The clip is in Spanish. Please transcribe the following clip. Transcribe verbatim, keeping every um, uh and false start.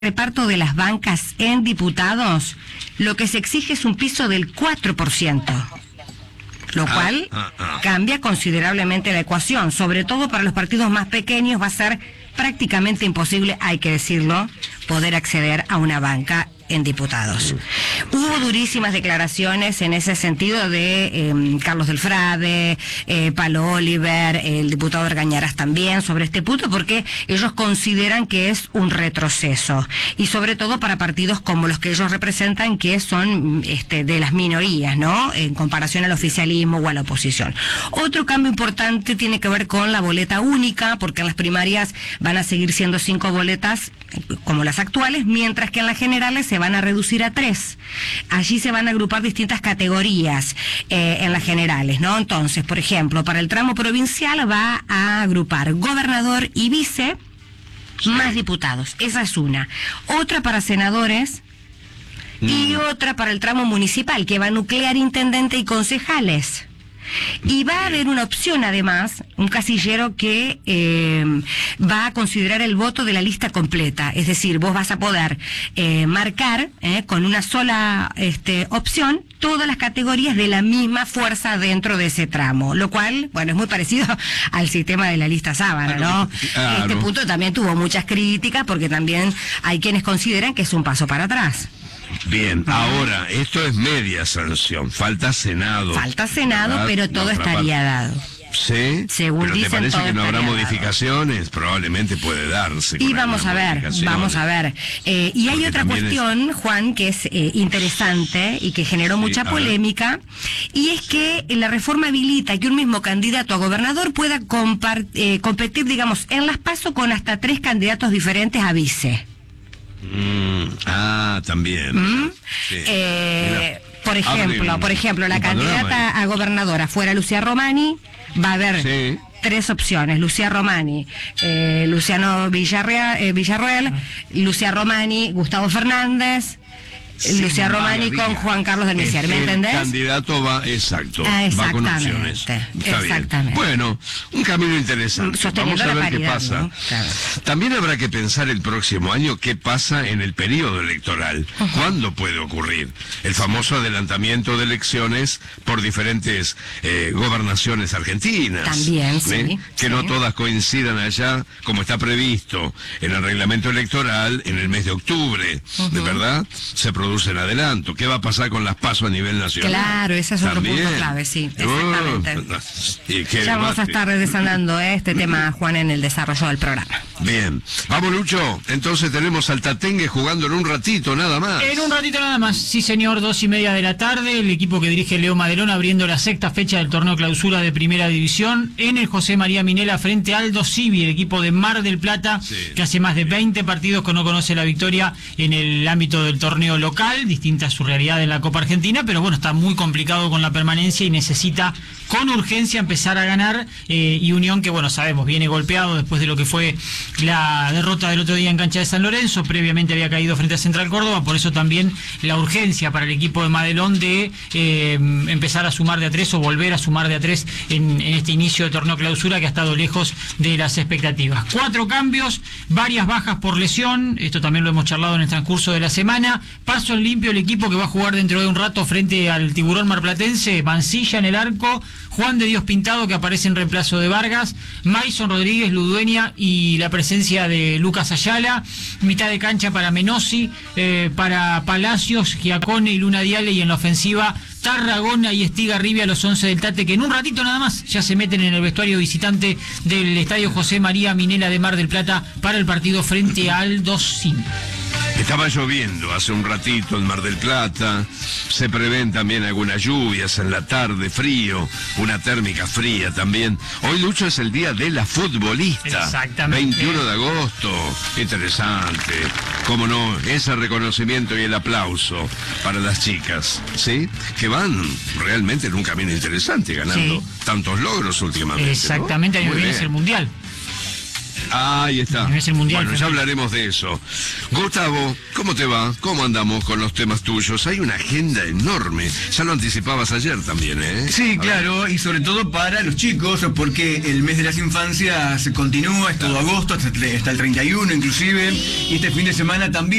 reparto de las bancas en diputados, lo que se exige es un piso del cuatro por ciento, lo cual ah, ah, ah. cambia considerablemente la ecuación. Sobre todo para los partidos más pequeños va a ser prácticamente imposible, hay que decirlo, poder acceder a una banca en diputados. Hubo durísimas declaraciones en ese sentido de eh, Carlos del Frade, eh, Palo Oliver, el diputado Argañarás también sobre este punto, porque ellos consideran que es un retroceso, y sobre todo para partidos como los que ellos representan, que son este, de las minorías, ¿no?, en comparación al oficialismo o a la oposición. Otro cambio importante tiene que ver con la boleta única, porque en las primarias van a seguir siendo cinco boletas como las actuales, mientras que en las generales se van a reducir a tres. Allí se van a agrupar distintas categorías eh, en las generales, ¿no? Entonces, por ejemplo, para el tramo provincial va a agrupar gobernador y vice más diputados. Esa es una. Otra para senadores y otra para el tramo municipal, que va a nuclear intendente y concejales. Y va a haber una opción, además, un casillero que eh, va a considerar el voto de la lista completa. Es decir, vos vas a poder eh, marcar eh, con una sola este, opción todas las categorías de la misma fuerza dentro de ese tramo. Lo cual, bueno, es muy parecido al sistema de la lista sábana, ¿no? Claro. Este punto también tuvo muchas críticas, porque también hay quienes consideran que es un paso para atrás. Bien, ahora, esto es media sanción, falta Senado. Falta Senado, ¿verdad? pero todo No, estaría dado. Sí, Según pero ¿te dicen, parece todo que no habrá estaría modificaciones? Probablemente puede darse. Y con vamos a algunas ver, modificaciones. vamos a ver. Eh, y hay Porque otra también cuestión, es... Juan, que es eh, interesante y que generó Sí, mucha a ver. polémica, y es que la reforma habilita que un mismo candidato a gobernador pueda compar- eh, competir, digamos, en las PASO con hasta tres candidatos diferentes a vice. Mm, ah, también. ¿Mm? Sí. Eh, Mira, por ejemplo, abre un- por ejemplo, la un panorama candidata a gobernadora fuera Lucía Romani, va a haber Sí. tres opciones: Lucía Romani, eh, Luciano Villarreal, eh, Villarroel, Lucía Romani, Gustavo Fernández, Sí, Lucía Romani maravilla. con Juan Carlos del Mesier, ¿me El entendés? candidato va, exacto, Ah, va con exactamente, opciones. Está exactamente. bien. Bueno, un camino interesante. Sosteniendo Vamos a la ver qué paridad, pasa. ¿no? Claro. También habrá que pensar el próximo año qué pasa en el periodo electoral. ¿Cuándo puede ocurrir? El famoso adelantamiento de elecciones por diferentes eh, gobernaciones argentinas. También, sí, ¿Eh? Que sí. no todas coincidan allá como está previsto en el reglamento electoral en el mes de octubre. ¿De verdad? Se producen adelantos. ¿Qué va a pasar con las PASO a nivel nacional? Claro, ese es otro También. punto clave, sí, exactamente. Uh, y qué Ya vamos a debate. estar desandando este tema, Juan, en el desarrollo del programa. Bien. Vamos, Lucho. Entonces tenemos al Tatengue jugando en un ratito, nada más. En un ratito nada más, sí señor, dos y media de la tarde, el equipo que dirige Leo Madelón abriendo la sexta fecha del torneo clausura de Primera División en el José María Minela frente a Aldo Civi, el equipo de Mar del Plata, Sí. que hace más de veinte partidos que no conoce la victoria en el ámbito del torneo local, distinta a su realidad en la Copa Argentina, pero bueno, está muy complicado con la permanencia y necesita con urgencia empezar a ganar, eh, y Unión, que bueno, sabemos, viene golpeado después de lo que fue la derrota del otro día en cancha de San Lorenzo, previamente había caído frente a Central Córdoba, por eso también la urgencia para el equipo de Madelón de eh, empezar a sumar de a tres o volver a sumar de a tres en, en este inicio de torneo clausura que ha estado lejos de las expectativas. Cuatro cambios, varias bajas por lesión, esto también lo hemos charlado en el transcurso de la semana. Paso en limpio el equipo que va a jugar dentro de un rato frente al Tiburón Marplatense, Mancilla en el arco, Juan de Dios Pintado, que aparece en reemplazo de Vargas, Maison Rodríguez, Ludueña y la presencia de Lucas Ayala, mitad de cancha para Menossi, eh, para Palacios, Giacone y Luna Diale, y en la ofensiva Tarragona y Estigarribia, los once del Tate, que en un ratito nada más ya se meten en el vestuario visitante del Estadio José María Minela de Mar del Plata para el partido frente a Aldo Civi. Estaba lloviendo hace un ratito en Mar del Plata, se prevén también algunas lluvias en la tarde, frío, una térmica fría también. Hoy, Lucho, es el día de la futbolista. Exactamente. veintiuno de agosto, interesante. Cómo no, ese reconocimiento y el aplauso para las chicas, ¿sí? Que van realmente en un camino interesante, ganando Sí. tantos logros últimamente. ¿no? Exactamente, año Muy que viene bien. es el Mundial. Ah, ahí está. Es el mundial, bueno, ya hablaremos de eso. Gustavo, ¿cómo te va? ¿Cómo andamos con los temas tuyos? Hay una agenda enorme. Ya lo anticipabas ayer también, ¿eh? Sí, claro, y sobre todo para los chicos, porque el mes de las infancias continúa, es todo agosto, hasta hasta el treinta y uno inclusive, y este fin de semana también.